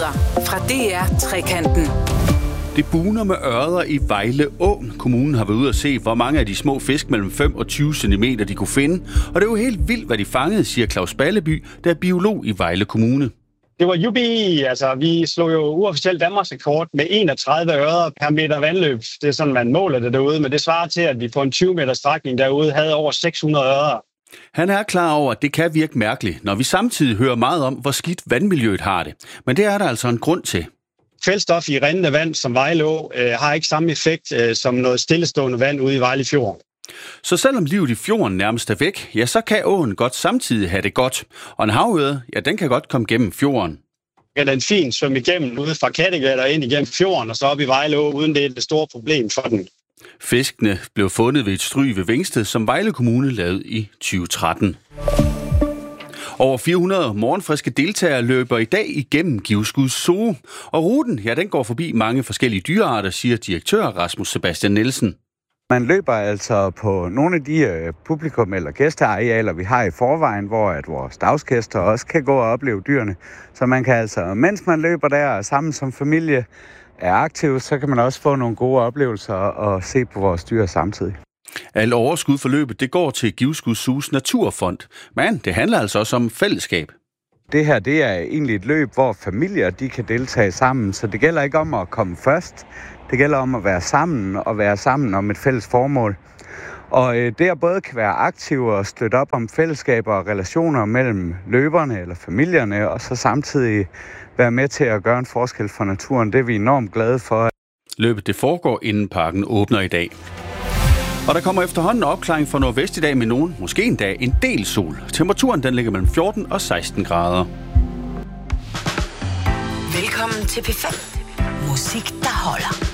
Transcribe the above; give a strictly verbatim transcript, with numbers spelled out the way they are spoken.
Nyheder fra D R Trekanten. Det bugner med ørder i Vejle Å. Kommunen har været ude at se, hvor mange af de små fisk mellem fem og tyve centimeter de kunne finde. Og det er jo helt vildt, hvad de fangede, siger Claus Balleby, der er biolog i Vejle Kommune. Det var jubi, altså vi slog jo uofficielt Danmarksrekord med enogtredive ørder per meter vandløb. Det er sådan, man måler det derude, men det svarer til, at vi på en tyve meter strækning derude havde over seks hundrede ørder. Han er klar over, at det kan virke mærkeligt, når vi samtidig hører meget om, hvor skidt vandmiljøet har det. Men det er der altså en grund til. Kvælstof i rindende vand som Vejle Å øh, har ikke samme effekt øh, som noget stillestående vand ude i Vejle Fjord. Så selvom livet i fjorden nærmest er væk, ja, så kan åen godt samtidig have det godt. Og en havørred, ja, den kan godt komme gennem fjorden. Ja, den fint svømme igennem ude fra Kattegat og ind igennem fjorden og så op i Vejle Å, uden det er et stort problem for den. Fiskene blev fundet ved et stryg ved Vingsted, som Vejle Kommune lavede i tyve tretten. Over fire hundrede morgenfriske deltagere løber i dag igennem Givskud Zoo. Og ruten, ja, den går forbi mange forskellige dyrearter, siger direktør Rasmus Sebastian Nielsen. Man løber altså på nogle af de publikum- eller gæstearealer, vi har i forvejen, hvor at vores dagsgæster også kan gå og opleve dyrene. Så man kan altså, mens man løber der sammen som familie er aktiv, så kan man også få nogle gode oplevelser og se på vores dyr samtidig. Al overskud for løbet, det går til Givskud Zoos Naturfond. Men det handler altså også om fællesskab. Det her, det er egentlig et løb, hvor familier de kan deltage sammen, så det gælder ikke om at komme først. Det gælder om at være sammen og være sammen om et fælles formål. Og øh, det at både kan være aktive og støtte op om fællesskaber og relationer mellem løberne eller familierne, og så samtidig være med til at gøre en forskel for naturen, det er vi enormt glade for. Løbet det foregår, inden parken åbner i dag. Og der kommer efterhånden opklaring fra nordvest i dag med nogen, måske en dag en del sol. Temperaturen den ligger mellem fjorten og seksten grader. Velkommen til P fem. Musik, der holder.